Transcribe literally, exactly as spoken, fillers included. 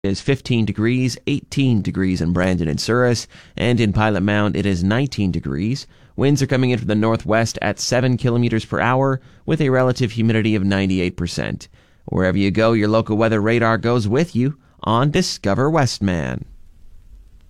It is fifteen degrees, eighteen degrees in Brandon and Souris, and in Pilot Mound it is nineteen degrees. Winds are coming in from the northwest at seven kilometers per hour with a relative humidity of ninety-eight percent. Wherever you go, your local weather radar goes with you on Discover Westman.